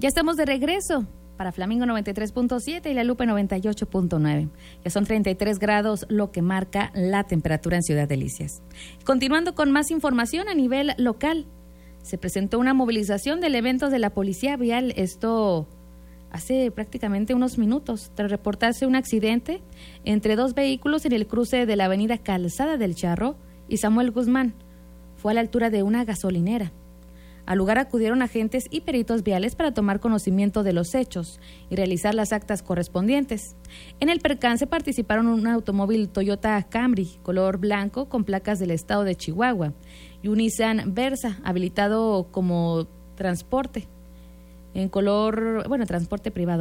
Ya estamos de regreso para Flamingo 93.7 y La Lupe 98.9. Ya son 33 grados, lo que marca la temperatura en Ciudad Delicias. Continuando con más información a nivel local, se presentó una movilización de elementos de la Policía Vial, esto hace prácticamente unos minutos, tras reportarse un accidente entre dos vehículos en el cruce de la avenida Calzada del Charro y Samuel Guzmán. Fue a la altura de una gasolinera. Al lugar acudieron agentes y peritos viales para tomar conocimiento de los hechos y realizar las actas correspondientes. En el percance participaron un automóvil Toyota Camry color blanco con placas del estado de Chihuahua y un Nissan Versa habilitado como transporte en color, transporte privado.